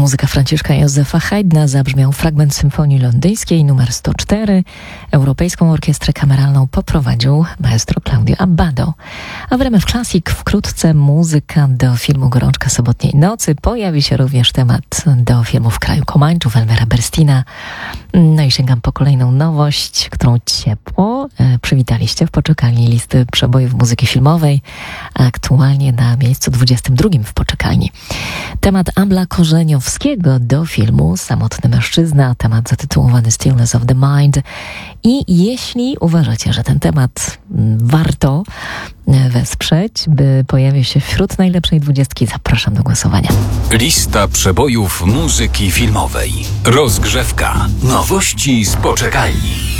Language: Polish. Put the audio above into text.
muzyka Franciszka Józefa Haydna, zabrzmiał fragment Symfonii Londyńskiej nr 104. Europejską Orkiestrę Kameralną poprowadził maestro Claudio Abbado. A w RMF Classic wkrótce muzyka do filmu Gorączka sobotniej nocy. Pojawi się również temat do filmu W kraju Komańczów Elmera Berstina. No i sięgam po kolejną nowość, którą ciepło przywitaliście w poczekalni listy przebojów muzyki filmowej, a aktualnie na miejscu 22 w poczekalni. Temat Ambla Korzeniowskiego do filmu Samotny mężczyzna, temat zatytułowany Stillness of the Mind. I jeśli uważacie, że ten temat warto wesprzeć, by pojawił się wśród najlepszej 20, zapraszam do głosowania. Lista przebojów muzyki filmowej. Rozgrzewka. Nowości z poczekalni.